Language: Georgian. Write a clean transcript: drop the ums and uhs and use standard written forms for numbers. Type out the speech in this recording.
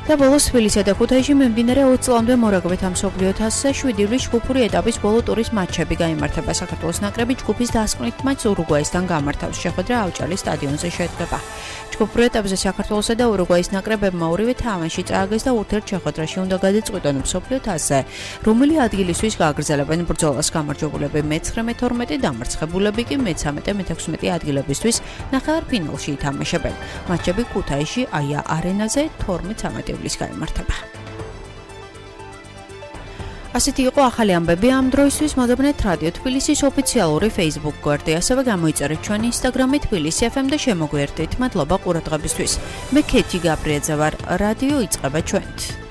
და ბოლოს თბილისსა და ქუთაისში მიმდინარე 20 წლამდე მორაგბეთა მსოფლიო თასზე 7 ივლის ჯგუფური ეტაპის ბოლო ტურის მატჩები გაიმართება. საქართველოს ნაკრები ჯგუფის დასკვნით მატჩს ურუგვაისთან გამართავს. შეხვედრა ავჭალის სტადიონზე შედგება. ჯგუფურ ეტაპზე საქართველოსა და ურუგვაის ნაკრებებმა ორივე თამაში წააგეს და ურთიერთ შეხვედრაში უნდა გადაწყვიტონ მსოფლიო თასზე, რომელი ადგილისთვის გააგრძელებენ ბრძოლას. გამარჯვებულები მე-19, დამარცხებულები კი მე-13, მე-16 ადგილებისთვის ნახევარფინალში ითამაშებენ. მატჩები ქუთაისში აია არენაზე 12-13 ივლის გაიმართება. ასეთი იყო ახალი ამბები ამ დროისთვის. მოდებნეთ რადიო თბილისის ოფიციალური Facebook გვერდი, ასევე გამოიწერეთ ჩვენი Instagram-ი თბილისი FM და შემოგვიერთდით. მადლობა ყურადღებისთვის. მე ქეთი გაბრიაძე ვარ. რადიო იწყება ჩვენით.